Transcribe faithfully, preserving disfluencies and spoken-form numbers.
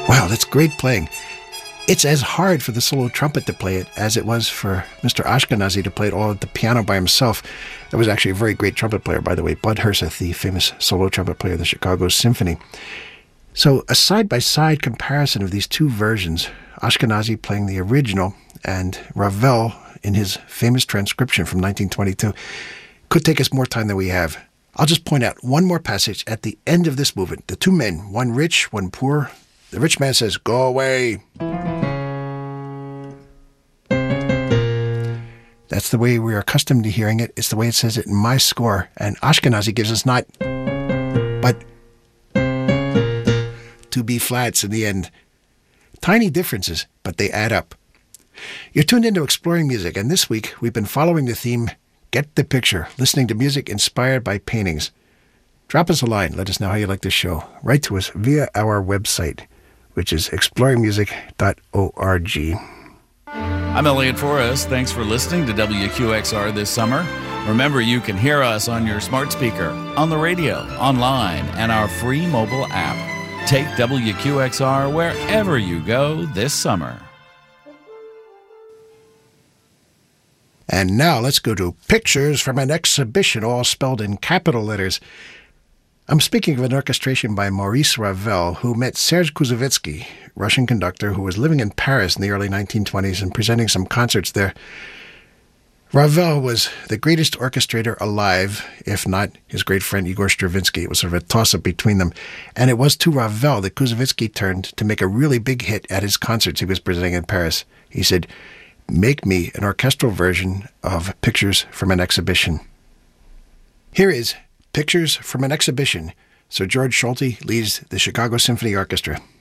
Wow, that's great playing. It's as hard for the solo trumpet to play it as it was for Mister Ashkenazi to play it all at the piano by himself. That was actually a very great trumpet player, by the way, Bud Herseth, the famous solo trumpet player of the Chicago Symphony. So a side-by-side comparison of these two versions, Ashkenazi playing the original and Ravel in his famous transcription from nineteen twenty-two, could take us more time than we have. I'll just point out one more passage at the end of this movement. The two men, one rich, one poor. The rich man says, "Go away." That's the way we're accustomed to hearing it. It's the way it says it in my score. And Ashkenazi gives us not, but two B flats in the end. Tiny differences, but they add up. You're tuned into Exploring Music, and this week we've been following the theme, Get the Picture, listening to music inspired by paintings. Drop us a line. Let us know how you like this show. Write to us via our website, which is exploring music dot org. I'm Elliot Forrest. Thanks for listening to W Q X R this summer. Remember, you can hear us on your smart speaker, on the radio, online, and our free mobile app. Take W Q X R wherever you go this summer. And now let's go to Pictures from an Exhibition, all spelled in capital letters. I'm speaking of an orchestration by Maurice Ravel, who met Serge Koussevitzky, Russian conductor who was living in Paris in the early nineteen twenties and presenting some concerts there. Ravel was the greatest orchestrator alive, if not his great friend Igor Stravinsky. It was sort of a toss-up between them. And it was to Ravel that Koussevitzky turned to make a really big hit at his concerts he was presenting in Paris. He said, "Make me an orchestral version of Pictures from an Exhibition." Here is Pictures from an Exhibition. Sir George Solti leads the Chicago Symphony Orchestra.